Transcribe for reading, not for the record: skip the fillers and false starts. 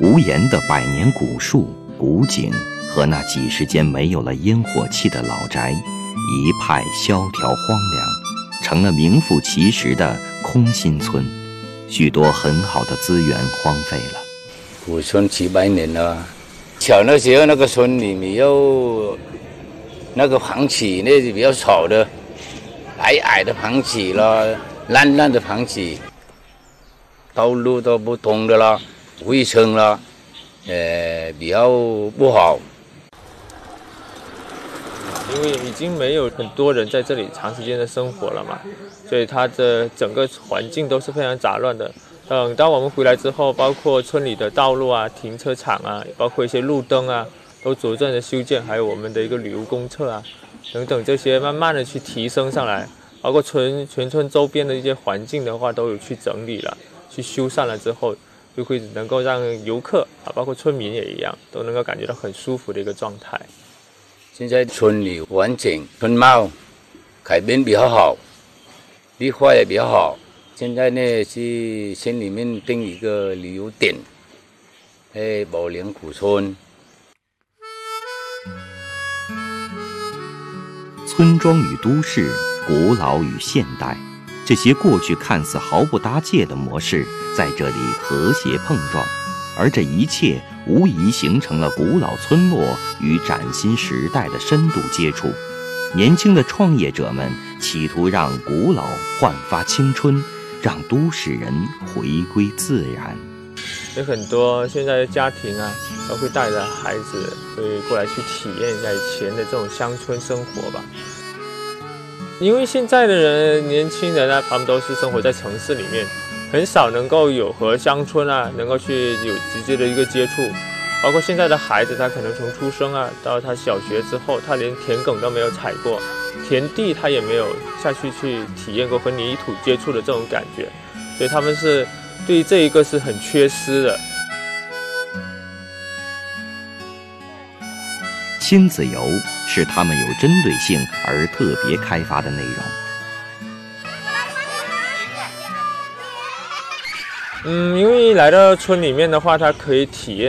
无言的百年古树、古井和那几十间没有了烟火气的老宅，一派萧条荒凉，成了名副其实的空心村。许多很好的资源荒废了。 古村几百年了，小的时候那个村里面有那个房子，那是比较吵的，矮矮的房子了，烂烂的房子，道路都不通的了，卫生了，比较不好。 因为已经没有很多人在这里长时间的生活了嘛，所以它的整个环境都是非常杂乱的。等到我们回来之后，包括村里的道路啊、停车场啊，包括一些路灯啊，都逐渐的修建，还有我们的一个旅游公厕啊，等等这些慢慢的去提升上来，包括全村周边的一些环境的话，都有去整理了，去修缮了之后，就会能够让游客啊，包括村民也一样，都能够感觉到很舒服的一个状态。 现在村里环境、村貌改变比较好，绿化也比较好。现在呢是县里面定一个旅游点，宝莲古村。 村庄与都市，古老与现代，这些过去看似毫不搭界的模式，在这里和谐碰撞，而这一切无疑形成了古老村落与崭新时代的深度接触。年轻的创业者们企图让古老焕发青春，让都市人回归自然。 有很多现在的家庭啊，都会带着孩子会过来去体验一下以前的这种乡村生活吧。因为现在的人，年轻人啊，他们都是生活在城市里面，很少能够有和乡村啊能够去有直接的一个接触。包括现在的孩子，他可能从出生啊到他小学之后，他连田埂都没有踩过，田地他也没有下去体验过和泥土接触的这种感觉，所以他们是对于这一个是很缺失的。 亲子游是他们有针对性而特别开发的内容。 因为来到村里面的话，他可以体验